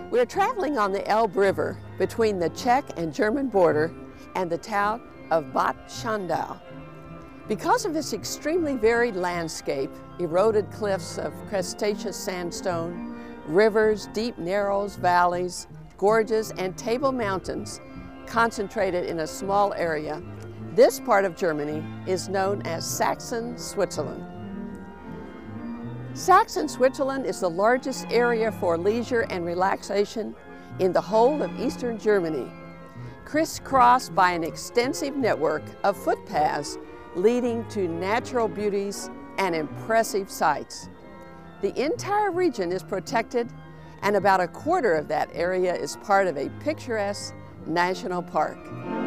We're traveling on the Elbe River between the Czech and German border and the town of Bad Schandau. Because of its extremely varied landscape, eroded cliffs of cretaceous sandstone, rivers, deep narrows, valleys, gorges, and table mountains concentrated in a small area, this part of Germany is known as Saxon Switzerland. Saxon Switzerland is the largest area for leisure and relaxation in the whole of eastern Germany, crisscrossed by an extensive network of footpaths leading to natural beauties and impressive sights. The entire region is protected, and about a quarter of that area is part of a picturesque national park.